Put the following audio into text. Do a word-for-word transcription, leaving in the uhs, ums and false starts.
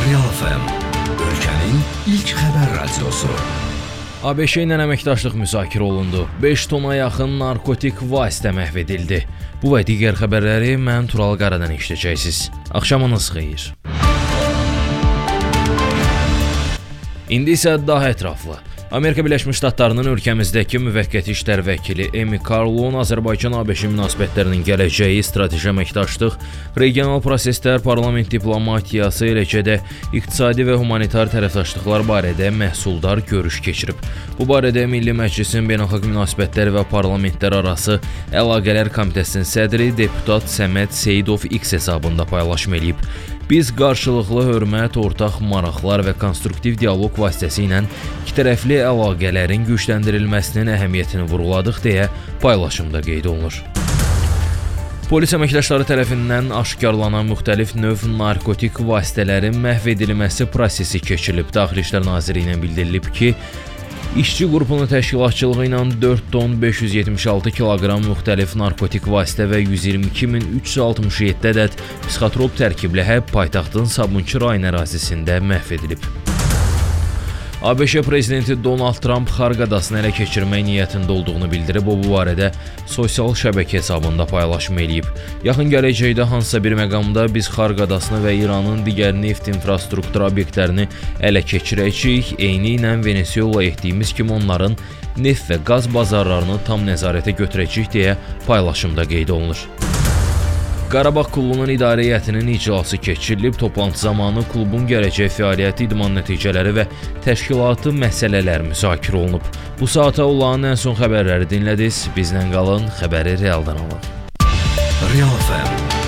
Real F M, ölkənin ilk xəbər radiosu. ABŞ ilə əməkdaşlıq müzakirə olundu. beş tona yaxın narkotik vasitə məhv edildi. Bu və digər xəbərləri mən Tural Qaradan eşidəcəksiniz. Axşamınız xeyir. İndi isə daha ətraflı. Amerika Birləşmiş Ştatlarının ölkəmizdəki müvəqqəti işlər vəkili Amy Carlon Azərbaycan-ABŞ münasibətlərinin gələcəyi, strateji əməkdaşlıq, regional proseslər, parlament diplomatiyası, eləcə də iqtisadi və humanitar tərəfdaşlıqlar barədə məhsuldar görüş keçirib. Bu barədə Milli Məclisin Beynəlxalq Münasibətlər və Parlamentlər arası Əlaqələr Komitəsinin sədri deputat Səməd Seyidov X hesabında paylaşım eləyib. Biz qarşılıqlı hörmət, ortaq maraqlar və konstruktiv dialoq vasitəsilə ikitərəfli əlaqələrin gücləndirilməsinin əhəmiyyətini vurğuladıq deyə paylaşımda qeyd olunur. Polis əməkdaşları tərəfindən aşkarlanan müxtəlif növ narkotik vasitələrin məhv edilməsi prosesi keçirilib. Daxili İşlər Nazirliyinə bildirilib ki, İşçi qrupunun təşkilatçılığı ilə dörd ton beş yüz yetmiş altı kiloqram müxtəlif narkotik vasitə və yüz iyirmi iki min üç yüz altmış yeddi ədəd psixotrop tərkibli həb paytaxtın Sabunçu rayon ərazisində məhv edilib. ABŞ prezidenti Donald Trump Xarq adasını ələ keçirmək niyyətində olduğunu bildirib. O, bu barədə sosial şəbəkə hesabında paylaşım eləyib. Yaxın gələcəkdə hansısa bir məqamda biz Xarq adasını və İranın digər neft infrastruktur obyektlərini ələ keçirəcəyik. Eyni ilə Venezuela etdiyimiz kimi onların neft və qaz bazarlarını tam nəzarətə götürəcəyik deyə paylaşımda qeyd olunur. Qarabağ klubunun idarə heyətinin iclası keçirilib. Toplantı zamanı klubun gələcək fəaliyyəti, idman nəticələri və təşkilatı məsələlər müzakirə olunub. Bu saata olan ən son xəbərləri dinlədiniz. Bizlə qalın, xəbəri realdan alın. Real F M.